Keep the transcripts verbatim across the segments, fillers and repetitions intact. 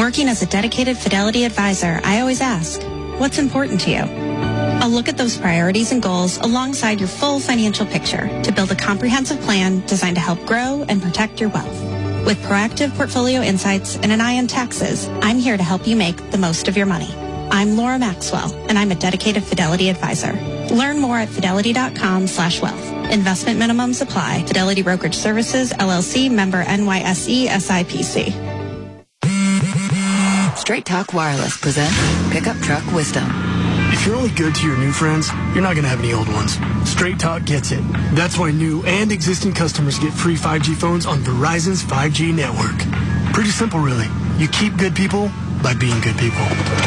Working as a dedicated Fidelity advisor, I always ask, what's important to you? I'll look at those priorities and goals alongside your full financial picture to build a comprehensive plan designed to help grow and protect your wealth. With proactive portfolio insights and an eye on taxes, I'm here to help you make the most of your money. I'm Laura Maxwell, and I'm a dedicated Fidelity advisor. Learn more at fidelity.com slash wealth. Investment minimums apply. Fidelity Brokerage Services, L L C, member N Y S E, S I P C. Straight Talk Wireless presents Pickup Truck Wisdom. If you're only good to your new friends, you're not going to have any old ones. Straight Talk gets it. That's why new and existing customers get free five G phones on Verizon's five G network. Pretty simple, really. You keep good people by being good people.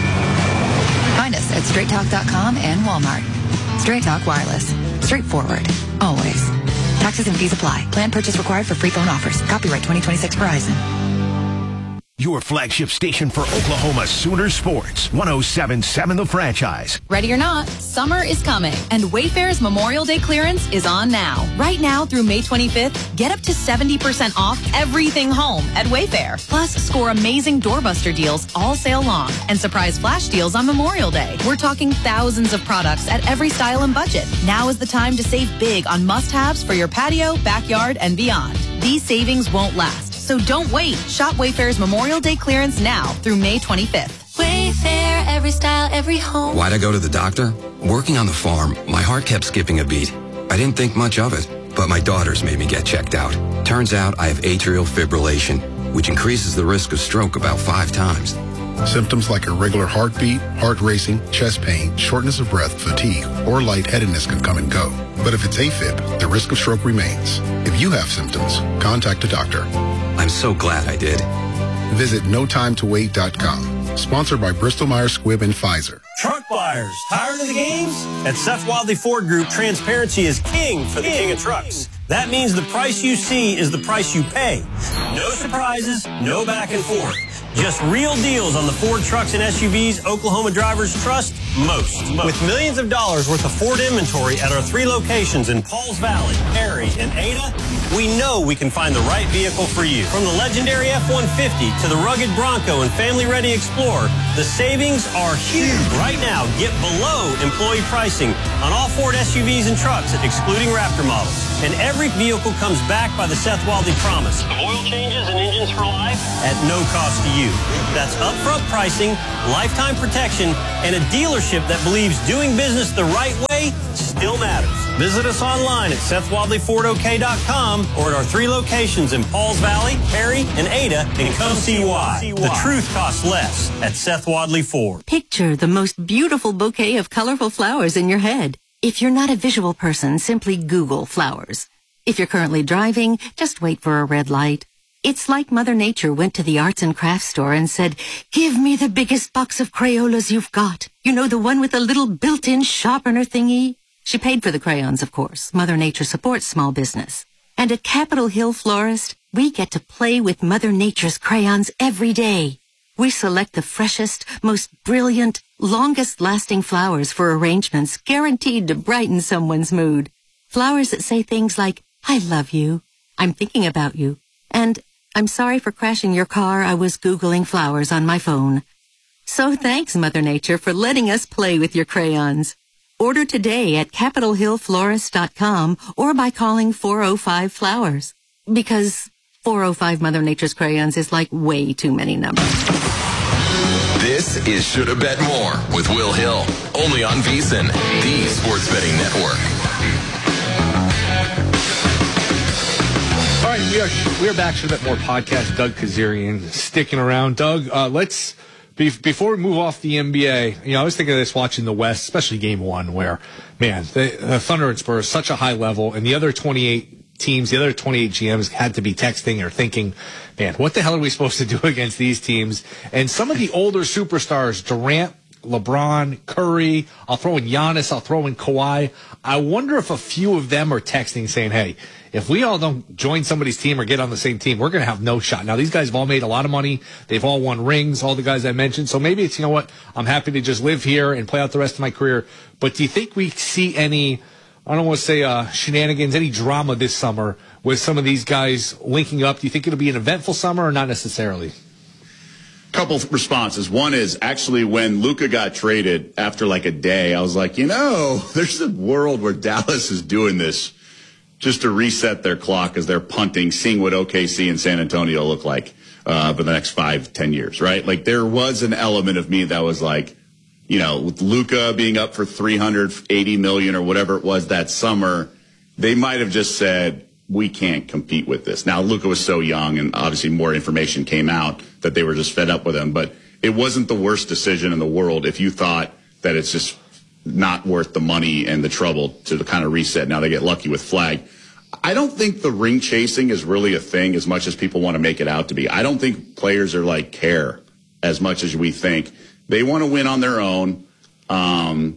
Find us at straight talk dot com and Walmart. Straight Talk Wireless. Straightforward. Always. Taxes and fees apply. Plan purchase required for free phone offers. Copyright twenty twenty-six Verizon. Your flagship station for Oklahoma Sooner Sports. one oh seven point seven The Franchise. Ready or not, summer is coming, and Wayfair's Memorial Day clearance is on now. Right now through May twenty-fifth, get up to seventy percent off everything home at Wayfair. Plus, score amazing doorbuster deals all sale long and surprise flash deals on Memorial Day. We're talking thousands of products at every style and budget. Now is the time to save big on must-haves for your patio, backyard, and beyond. These savings won't last, so don't wait. Shop Wayfair's Memorial Day clearance now through May twenty-fifth. Wayfair, every style, every home. Why'd I go to the doctor? Working on the farm, my heart kept skipping a beat. I didn't think much of it, but my daughters made me get checked out. Turns out I have atrial fibrillation, which increases the risk of stroke about five times. Symptoms like irregular heartbeat, heart racing, chest pain, shortness of breath, fatigue, or lightheadedness can come and go. But if it's AFib, the risk of stroke remains. If you have symptoms, contact a doctor. I'm so glad I did. Visit no time to wait dot com. Sponsored by Bristol Myers Squibb and Pfizer. Truck buyers, tired of the games? At Seth Wadley Ford Group, transparency is king for the king of trucks. That means the price you see is the price you pay. No surprises, no back and forth. Just real deals on the Ford trucks and S U Vs Oklahoma drivers trust most. With millions of dollars worth of Ford inventory at our three locations in Pauls Valley, Perry, and Ada, we know we can find the right vehicle for you. From the legendary F one fifty to the rugged Bronco and family-ready Explorer, the savings are huge. Right now, get below employee pricing on all Ford S U Vs and trucks, excluding Raptor models. And every vehicle comes back by the Seth Wadley promise of oil changes and engines for life at no cost to you. That's upfront pricing, lifetime protection, and a dealership that believes doing business the right way still matters. Visit us online at Seth Wadley Ford O K dot com or at our three locations in Pauls Valley, Perry, and Ada, and come see why. The truth costs less at Seth Wadley Ford. Picture the most beautiful bouquet of colorful flowers in your head. If you're not a visual person, simply Google flowers. If you're currently driving, just wait for a red light. It's like Mother Nature went to the arts and crafts store and said, "Give me the biggest box of Crayolas you've got. You know, the one with the little built-in sharpener thingy?" She paid for the crayons, of course. Mother Nature supports small business. And at Capitol Hill Florist, we get to play with Mother Nature's crayons every day. We select the freshest, most brilliant, longest-lasting flowers for arrangements guaranteed to brighten someone's mood. Flowers that say things like, "I love you," "I'm thinking about you," and "I'm sorry for crashing your car. I was Googling flowers on my phone." So thanks, Mother Nature, for letting us play with your crayons. Order today at capitol hill florist dot com or by calling four oh five flowers. Because four oh five Mother Nature's crayons is like way too many numbers. This is Shoulda Bet More with Will Hill. Only on VSiN, the sports betting network. All right, we are we are back to Shoulda Bet More podcast. Doug Kazarian sticking around. Doug, uh, let's be, before we move off the N B A. You know, I was thinking of this watching the West, especially Game One, where man, the, the Thunder and Spurs such a high level, and the other twenty-eight teams, the other twenty-eight G Ms had to be texting or thinking, man, what the hell are we supposed to do against these teams? And some of the older superstars, Durant, LeBron, Curry, I'll throw in Giannis, I'll throw in Kawhi. I wonder if a few of them are texting saying, hey, if we all don't join somebody's team or get on the same team, we're going to have no shot. Now, these guys have all made a lot of money. They've all won rings, all the guys I mentioned. So maybe it's, you know what, I'm happy to just live here and play out the rest of my career. But do you think we see any, I don't want to say uh, shenanigans, any drama this summer with some of these guys linking up? Do you think it'll be an eventful summer or not necessarily? A couple responses. One is actually when Luka got traded after like a day, I was like, you know, there's a world where Dallas is doing this just to reset their clock as they're punting, seeing what O K C and San Antonio look like uh, for the next five, ten years, right? Like there was an element of me that was like, you know, with Luka being up for three hundred eighty million or whatever it was that summer, they might have just said, we can't compete with this. Now, Luka was so young, and obviously more information came out that they were just fed up with him. But it wasn't the worst decision in the world if you thought that it's just not worth the money and the trouble to kind of reset. Now they get lucky with Flag. I don't think the ring chasing is really a thing as much as people want to make it out to be. I don't think players are like care as much as we think. They want to win on their own. Um,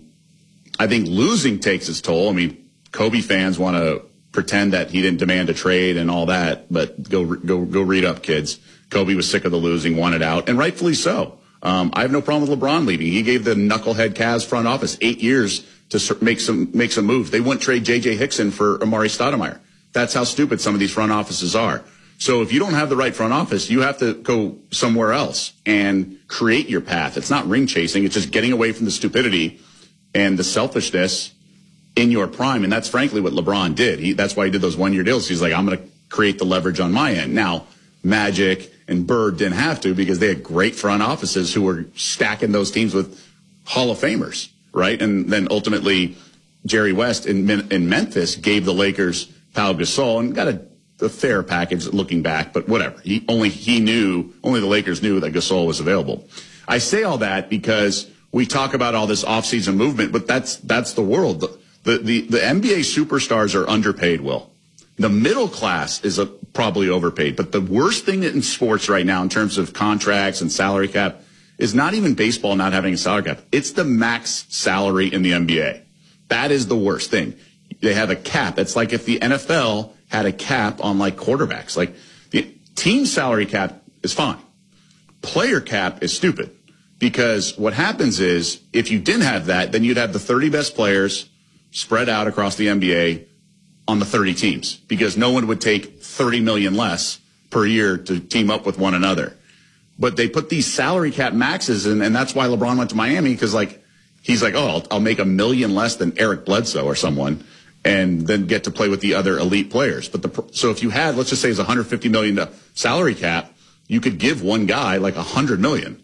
I think losing takes its toll. I mean, Kobe fans want to pretend that he didn't demand a trade and all that, but go go go read up, kids. Kobe was sick of the losing, wanted out, and rightfully so. Um, I have no problem with LeBron leaving. He gave the knucklehead Cavs front office eight years to make some make some moves. They wouldn't trade J J Hickson for Amari Stoudemire. That's how stupid some of these front offices are. So if you don't have the right front office, you have to go somewhere else and create your path. It's not ring chasing. It's just getting away from the stupidity and the selfishness in your prime. And that's frankly what LeBron did. He, that's why he did those one-year deals. He's like, I'm going to create the leverage on my end. Now, Magic and Bird didn't have to because they had great front offices who were stacking those teams with Hall of Famers, right? And then ultimately, Jerry West in, in Memphis gave the Lakers Pau Gasol and got a, a fair package looking back, but whatever. He, only he knew, only the Lakers knew that Gasol was available. I say all that because we talk about all this offseason movement, but that's that's the world. The, the, the, the N B A superstars are underpaid, Will. The middle class is a, probably overpaid, but the worst thing in sports right now in terms of contracts and salary cap is not even baseball not having a salary cap. It's the max salary in the N B A. That is the worst thing. They have a cap. It's like if the N F L had a cap on like quarterbacks. Like the team salary cap is fine. Player cap is stupid because what happens is if you didn't have that, then you'd have the thirty best players spread out across the N B A on the thirty teams because no one would take thirty million less per year to team up with one another. But they put these salary cap maxes in, and that's why LeBron went to Miami because like he's like, oh, I'll, I'll make a million less than Eric Bledsoe or someone, and then get to play with the other elite players. But the so if you had, let's just say, it's one hundred fifty million salary cap, you could give one guy like one hundred million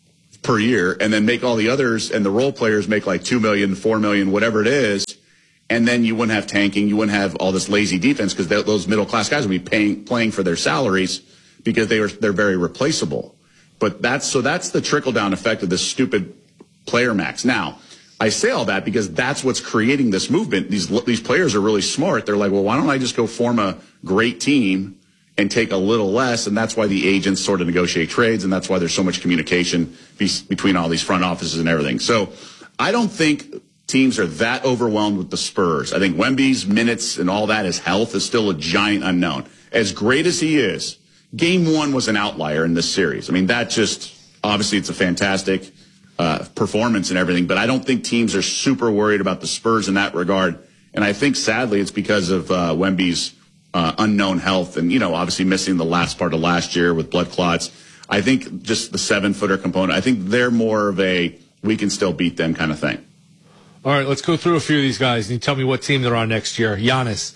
per year, and then make all the others and the role players make like two million, four million, whatever it is. And then you wouldn't have tanking. You wouldn't have all this lazy defense because those middle class guys would be paying, playing for their salaries because they were, they're very replaceable. But that's, so that's the trickle down effect of this stupid player max. Now, I say all that because that's what's creating this movement. These, these players are really smart. They're like, well, why don't I just go form a great team and take a little less? And that's why the agents sort of negotiate trades. And that's why there's so much communication be, between all these front offices and everything. So I don't think teams are that overwhelmed with the Spurs. I think Wemby's minutes and all that, his health is still a giant unknown. As great as he is, game one was an outlier in this series. I mean, that just, obviously it's a fantastic uh, performance and everything, but I don't think teams are super worried about the Spurs in that regard. And I think sadly it's because of uh, Wemby's uh, unknown health and, you know, obviously missing the last part of last year with blood clots. I think just the seven footer component, I think they're more of a, we can still beat them kind of thing. All right, let's go through a few of these guys and you tell me what team they're on next year. Giannis.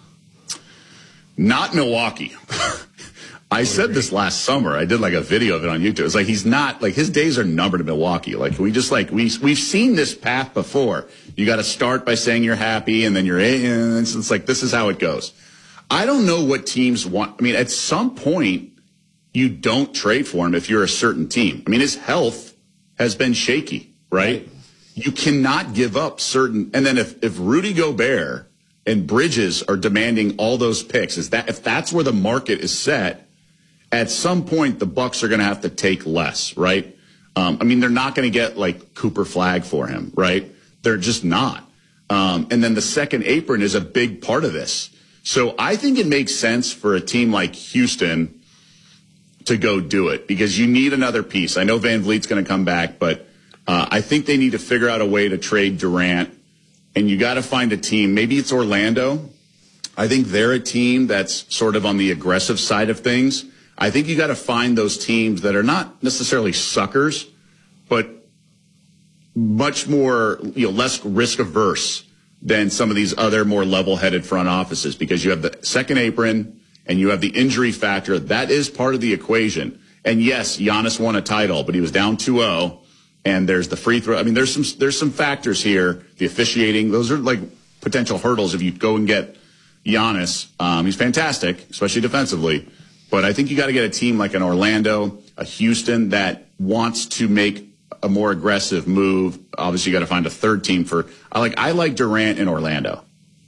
Not Milwaukee. I said this last summer. I did like a video of it on YouTube. It's like he's not, like his days are numbered in Milwaukee. Like we just like, we, we've seen this path before. You got to start by saying you're happy and then you're, and it's, it's like, this is how it goes. I don't know what teams want. I mean, at some point, you don't trade for him if you're a certain team. I mean, his health has been shaky, right? right. You cannot give up certain, and then if, if Rudy Gobert and Bridges are demanding all those picks, is that if that's where the market is set, at some point the Bucks are going to have to take less, right? Um, I mean, they're not going to get like Cooper Flag for him, right? They're just not. Um, and then the second apron is a big part of this. So I think it makes sense for a team like Houston to go do it because you need another piece. I know Van Vliet's going to come back, but Uh, I think they need to figure out a way to trade Durant, and you got to find a team. Maybe it's Orlando. I think they're a team that's sort of on the aggressive side of things. I think you got to find those teams that are not necessarily suckers, but much more, you know, less risk averse than some of these other more level-headed front offices, because you have the second apron and you have the injury factor. That is part of the equation. And yes, Giannis won a title, but he was down two oh, and there's the free throw. I mean, there's some there's some factors here. The officiating, those are like potential hurdles if you go and get Giannis. Um, he's fantastic, especially defensively. But I think you got to get a team like an Orlando, a Houston that wants to make a more aggressive move. Obviously, you got to find a third team for. I like I like Durant in Orlando.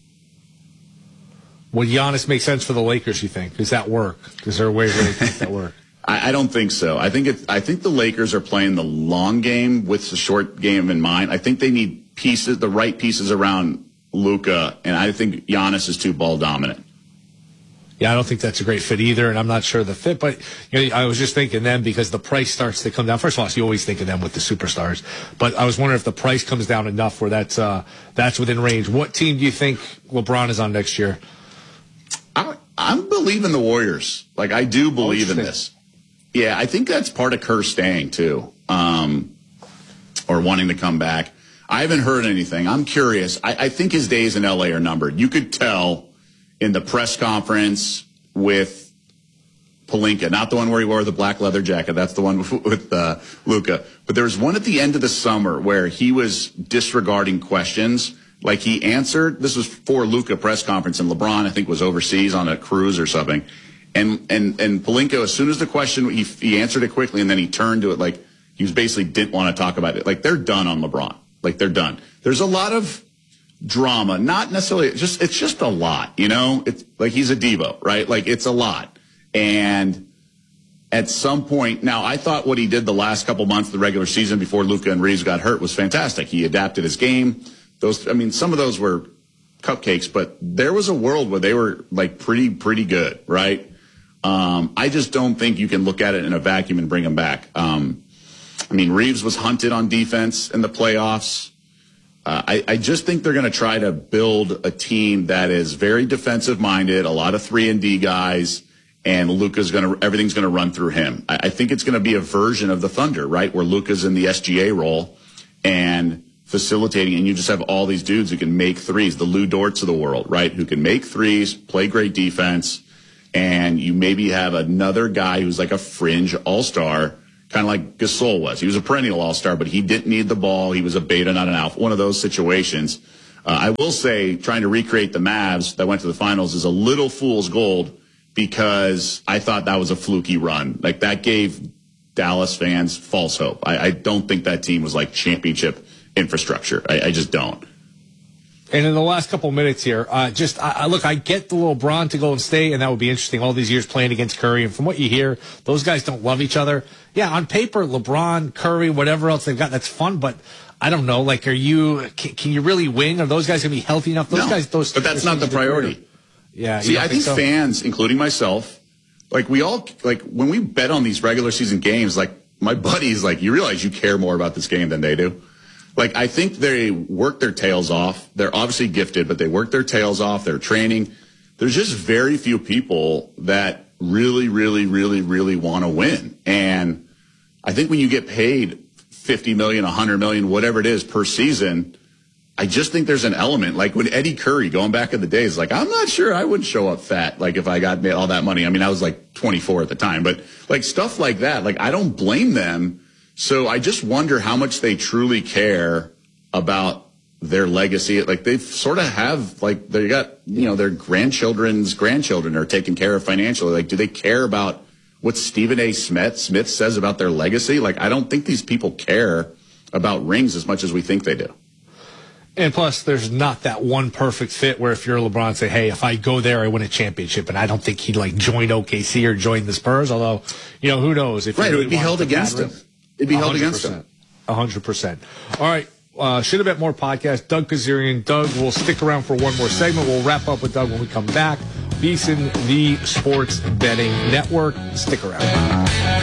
Would Giannis make sense for the Lakers, you think? Does that work? Is there a way where they make that work? I, I don't think so. I think it, I think the Lakers are playing the long game with the short game in mind. I think they need pieces, the right pieces around Luka, and I think Giannis is too ball dominant. Yeah, I don't think that's a great fit either, and I'm not sure the fit. But you know, I was just thinking then, because the price starts to come down. First of all, you always think of them with the superstars, but I was wondering if the price comes down enough where that's uh, that's within range. What team do you think LeBron is on next year? I, I'm believing the Warriors. Like, I do believe in this. Yeah, I think that's part of Kerr staying too, um, or wanting to come back. I haven't heard anything. I'm curious. I, I think his days in L A are numbered. You could tell in the press conference with Pelinka, not the one where he wore the black leather jacket. That's the one with, with uh, Luka. But there was one at the end of the summer where he was disregarding questions. Like, he answered, this was for Luka press conference, and LeBron, I think, was overseas on a cruise or something. And and and Pelinka, as soon as the question, he, he answered it quickly, and then he turned to it like he was basically didn't want to talk about it. Like, they're done on LeBron. Like, they're done. There's a lot of drama, not necessarily, just it's just a lot, you know? It's like he's a diva, right? Like, it's a lot. And at some point, now, I thought what he did the last couple months of the regular season before Luka and Reeves got hurt was fantastic. He adapted his game. Those, I mean, some of those were cupcakes, but there was a world where they were like pretty, pretty good, right? Um, I just don't think you can look at it in a vacuum and bring them back. Um, I mean, Reeves was hunted on defense in the playoffs. Uh, I, I just think they're going to try to build a team that is very defensive minded, a lot of three and D guys, and Luka's going to, everything's going to run through him. I, I think it's going to be a version of the Thunder, right? Where Luka's in the S G A role and facilitating, and you just have all these dudes who can make threes, the Lou Dorts of the world, right? Who can make threes, play great defense, and you maybe have another guy who's like a fringe all-star, kind of like Gasol was. He was a perennial all-star, but he didn't need the ball. He was a beta, not an alpha. One of those situations. Uh, I will say, trying to recreate the Mavs that went to the finals is a little fool's gold, because I thought that was a fluky run. Like, that gave Dallas fans false hope. I, I don't think that team was like championship infrastructure. I, I just don't. And in the last couple minutes here, uh, just I, I look, I get the LeBron to go and stay, and that would be interesting. All these years playing against Curry, and from what you hear, those guys don't love each other. Yeah, on paper, LeBron, Curry, whatever else they've got, that's fun. But I don't know. Like, are you? Can, can you really win? Are those guys gonna be healthy enough? Those no, guys, those. But that's not the priority. Career. Yeah. See, I think, think so? fans, including myself, like we all, like when we bet on these regular season games, like my buddies, like you realize you care more about this game than they do. Like, I think they work their tails off. They're obviously gifted, but they work their tails off. They're training. There's just very few people that really, really, really, really want to win. And I think when you get paid fifty million dollars, one hundred million dollars, whatever it is per season, I just think there's an element. Like when Eddie Curry, going back in the days, like, I'm not sure I would show up fat, like if I got all that money. I mean, I was like twenty-four at the time, but like stuff like that, like I don't blame them. So I just wonder how much they truly care about their legacy. Like they sort of have, like they got, you know, their grandchildren's grandchildren are taken care of financially. Like, do they care about what Stephen A. Smith, Smith says about their legacy? Like, I don't think these people care about rings as much as we think they do. And plus, there's not that one perfect fit where if you're LeBron, say, hey, if I go there, I win a championship. And I don't think he'd like join O K C or join the Spurs. Although, you know, who knows? If right, really it would be held against him. It'd be held against him. A hundred percent. All right. Uh, Should Have Bet More podcast. Doug Kazarian. Doug will stick around for one more segment. We'll wrap up with Doug when we come back. VSiN, the Sports Betting Network. Stick around.